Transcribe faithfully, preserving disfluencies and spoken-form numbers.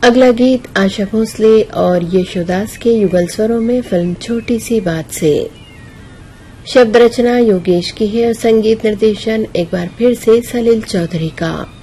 अगला गीत आशा भोसले और यशोदास के युगल स्वरों में फिल्म छोटी सी बात से। शब्द रचना योगेश की है और संगीत निर्देशन एक बार फिर से सलील चौधरी का।